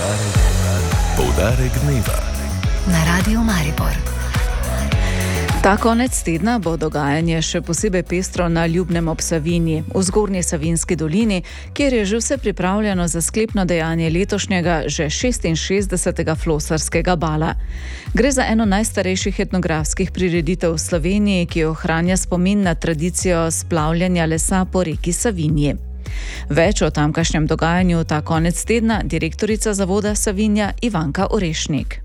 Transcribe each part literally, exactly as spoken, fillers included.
Poudarek dneva na Radiu Maribor. Ta konec tedna bo dogajanje še posebej pestro na Ljubnem ob Savinji, v Zgornji Savinjski dolini, kjer je že vse pripravljeno za sklepno dejanje letošnjega že šestinšestdesetega flosarskega bala. Gre za eno najstarejših etnografskih prireditev v Sloveniji, ki ohranja spomin na tradicijo splavljanja lesa po reki Savinji. Več o tamkajšnjem dogajanju ta konec tedna direktorica zavoda Savinja Ivanka Orešnik.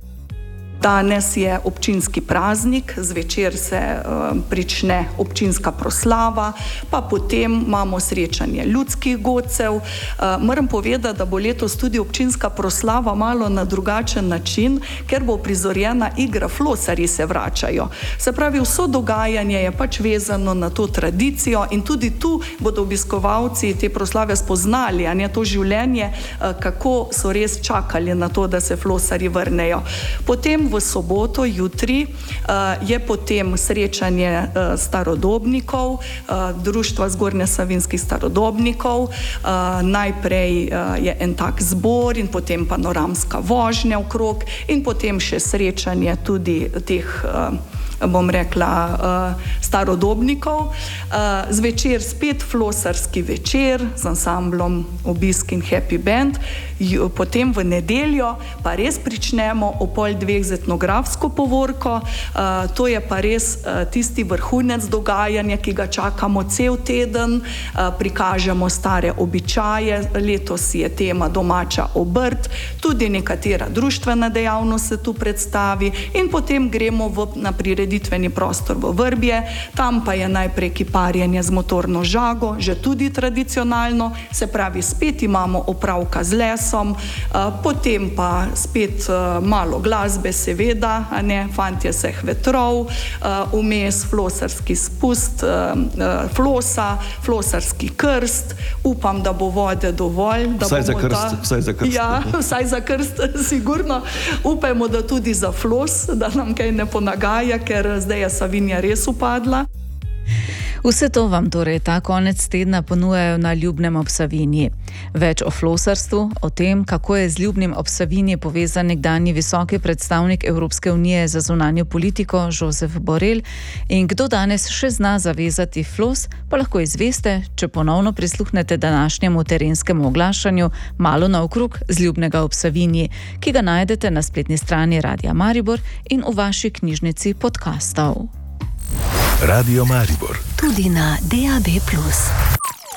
Danes je občinski praznik, zvečer se uh, prične občinska proslava, pa potem imamo srečanje ljudskih godcev. Uh, moram povedati, da bo letos tudi občinska proslava malo na drugačen način, ker bo prizorjena igra Flosarji se vračajo. Se pravi, vso dogajanje je pač vezano na to tradicijo in tudi tu bodo obiskovalci te proslave spoznali, a ne to življenje, uh, kako so res čakali na to, da se Flosarji vrnejo. Potem v soboto, jutri, je potem srečanje starodobnikov, Društva Zgornje Savinjskih starodobnikov. Najprej je en tak zbor in potem panoramska vožnja okrog in potem še srečanje tudi teh, bom rekla, starodobnikov. Zvečer spet flosarski večer z ansamblom Obisk in Happy Band. Potem v nedeljo pa res pričnemo o pol dveh z etnografsko povorko. To je pa res tisti vrhunec dogajanja, ki ga čakamo cel teden. Prikažemo stare običaje, letos je tema domača obrt, tudi nekatera društvena dejavnost se tu predstavi in potem gremo v, na prireditveni prostor v Vrbje. Tam pa je najprej kiparjenje z motorno žago, že tudi tradicionalno, se pravi, spet imamo opravka z lesom, potem pa spet malo glasbe, seveda, a ne, fantje vseh vetrov, vmes flosarski spust, flosa, flosarski krst, upam, da bo vode dovolj. Da vsaj za krst, ta, vsaj za krst. Ja, vsaj za krst, sigurno. Upajmo, da tudi za flos, da nam kaj ne ponagaja, ker zdaj je Savinja res upadla. Vse to vam torej ta konec tedna ponujajo na Ljubnem ob Savinji. Več o flosarstvu, o tem, kako je z Ljubnim ob Savinji povezan nekdanji visoki predstavnik Evropske unije za zunanjo politiko Josep Borrell in kdo danes še zna zavezati flos, pa lahko izveste, če ponovno prisluhnete današnjemu terenskemu oglašanju Malo naokrog z Ljubnega ob Savinji, ki ga najdete na spletni strani Radia Maribor in v vaši knjižnici podkastov. Radio Maribor. Tudi na D A B plus.